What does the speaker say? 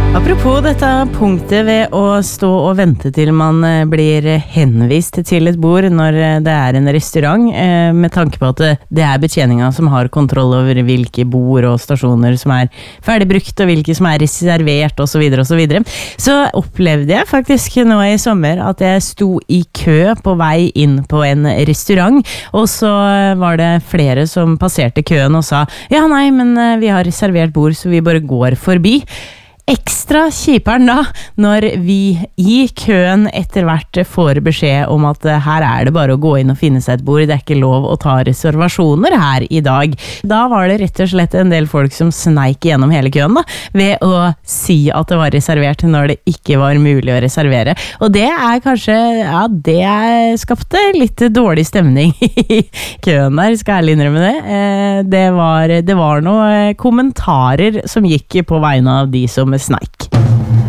Apropos dette punktet ved å stå og vente til man blir henvist til et bord når det en restaurant, med tanke på at det betjeningen som har kontroll over hvilke bord og stasjoner som ferdig brukt og hvilke som reservert og så videre og så videre. Så opplevde jeg faktisk nå i sommer at jeg sto i kø på vei inn på en restaurant, og så var det flere som passerte køen og sa ja nei, men vi har reservert bord så vi bare går forbi. Ekstra kjiperen da, når vi i køen etter hvert får beskjed om at her det bare å gå inn og finne seg et bord, det ikke lov å ta reservasjoner her i dag. Da var det rett og slett en del folk som sneik gjennom hele køen da, ved å si at det var reservert når det ikke var mulig å reservere. Og det kanskje, ja, det skapte litt dårlig stemning i køen der, skal jeg ærlig innrømme det. Det var noen kommentarer som gikk på vegne av de som sneik.